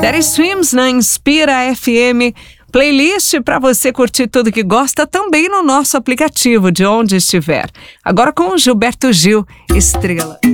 Daddy Swims na Inspira FM. Playlist para você curtir tudo que gosta também no nosso aplicativo, de onde estiver. Agora com o Gilberto Gil, Estrela.